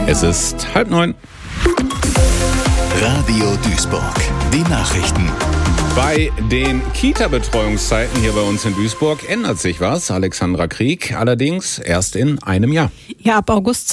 Es ist 8:30. Radio Duisburg. Die Nachrichten. Bei den Kita-Betreuungszeiten hier bei uns in Duisburg ändert sich was. Alexandra Krieg, allerdings erst in einem Jahr. Ja, ab August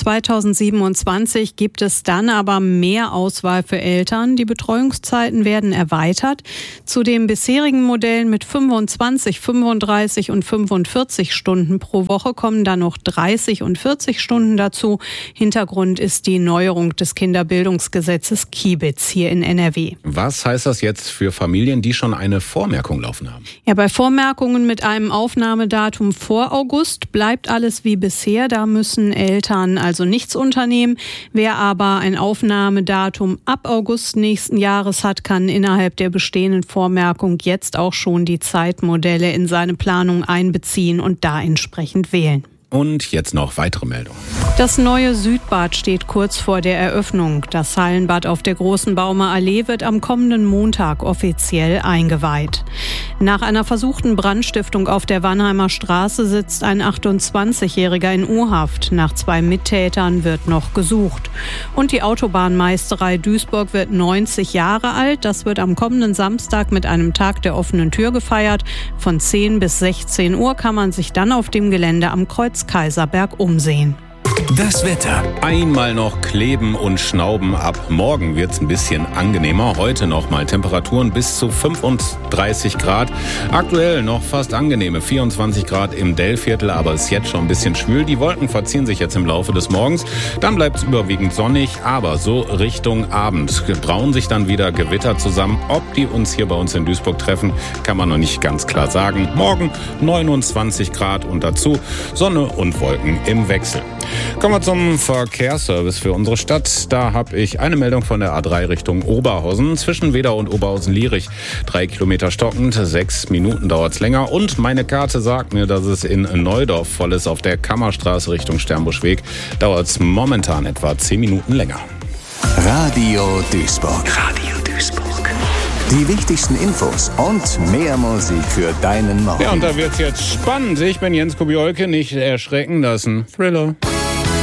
2027 gibt es dann aber mehr Auswahl für Eltern. Die Betreuungszeiten werden erweitert. Zu den bisherigen Modellen mit 25, 35 und 45 Stunden pro Woche kommen dann noch 30 und 40 Stunden dazu. Hintergrund ist die Neuerung des Kinderbildungsgesetzes Kibitz hier in NRW. Was heißt das jetzt für Familien, die schon eine Vormerkung laufen haben? Ja, bei Vormerkungen mit einem Aufnahmedatum vor August bleibt alles wie bisher. Da müssen Eltern also nichts unternehmen. Wer aber ein Aufnahmedatum ab August nächsten Jahres hat, kann innerhalb der bestehenden Vormerkung jetzt auch schon die Zeitmodelle in seine Planung einbeziehen und da entsprechend wählen. Und jetzt noch weitere Meldungen. Das neue Südbad steht kurz vor der Eröffnung. Das Hallenbad auf der Großen Baumer Allee wird am kommenden Montag offiziell eingeweiht. Nach einer versuchten Brandstiftung auf der Wannheimer Straße sitzt ein 28-Jähriger in U-Haft. Nach 2 Mittätern wird noch gesucht. Und die Autobahnmeisterei Duisburg wird 90 Jahre alt. Das wird am kommenden Samstag mit einem Tag der offenen Tür gefeiert. Von 10 bis 16 Uhr kann man sich dann auf dem Gelände am Kreuz-Kaiserberg umsehen. Das Wetter. Einmal noch kleben und schnauben. Ab morgen wird's ein bisschen angenehmer. Heute noch mal Temperaturen bis zu 35 Grad. Aktuell noch fast angenehme 24 Grad im Dellviertel, aber es ist jetzt schon ein bisschen schwül. Die Wolken verziehen sich jetzt im Laufe des Morgens. Dann bleibt es überwiegend sonnig, aber so Richtung Abend brauen sich dann wieder Gewitter zusammen. Ob die uns hier bei uns in Duisburg treffen, kann man noch nicht ganz klar sagen. Morgen 29 Grad und dazu Sonne und Wolken im Wechsel. Kommen wir zum Verkehrsservice für unsere Stadt. Da habe ich eine Meldung von der A3 Richtung Oberhausen. Zwischen Wedau und Oberhausen-Lierich 3 Kilometer stockend, 6 Minuten dauert's länger. Und meine Karte sagt mir, dass es in Neudorf voll ist. Auf der Kammerstraße Richtung Sternbuschweg dauert's momentan etwa 10 Minuten länger. Radio Duisburg. Radio Duisburg. Die wichtigsten Infos und mehr Musik für deinen Morgen. Ja, und da wird's jetzt spannend. Ich bin Jens Kubiolke, nicht erschrecken lassen. Thriller.